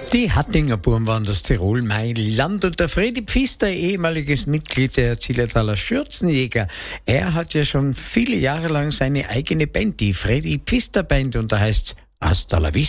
Die Hattinger Burm waren das Tirol, mein Land. Und der Fredi Pfister, ehemaliges Mitglied der Zillertaler Schürzenjäger, er hat ja schon viele Jahre lang seine eigene Band, die Fredi Pfister Band, und da heißt's Hasta la vista.